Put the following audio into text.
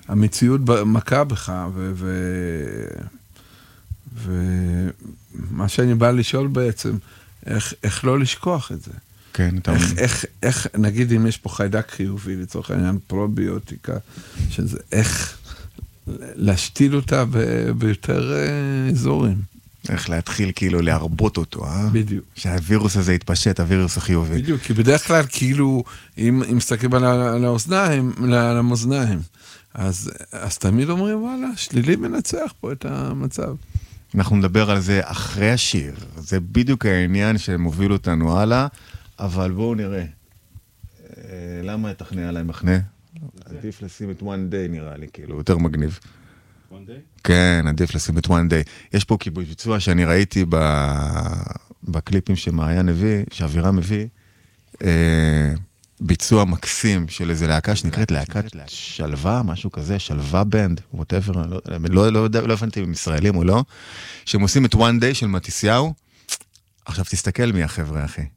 המציאות מכה בך, ומה שאני בא לשאול בעצם, איך לא לשכוח את זה? כן, אתה אומר. איך, נגיד אם יש פה חיידק חיובי, לצורך העניין פרוביוטיקה, שזה איך להשתיל אותה ביותר אזורים. איך להתחיל כאילו להרבות אותו, בדיוק. שהווירוס הזה יתפשט, הווירוס החיובי. בדיוק, כי בדרך כלל כאילו, אם מסתכלים על המאזניים, אז תמיד אומרים, וואלה, שלילי מנצח פה את המצב. אנחנו נדבר על זה אחרי השיר. זה בדיוק העניין שמוביל אותנו הלאה, אבל בואו נראה. למה תכנה עליי מחנה? עדיף לשים את one day נראה לי, כאילו, יותר מגניב. one day? כן, עדיף לשים את one day. יש פה ביצוע שאני ראיתי בקליפים שמעיין הביא, שאווירה מביא, ביצוע מקסים של איזו להקה שנקראת להקת שלווה, משהו כזה, שלווה בנד, whatever, לא הבנתי אם ישראלים או לא, שהם עושים את one day של מתיסיהו. עכשיו תסתכל מי החבר'ה, אחי.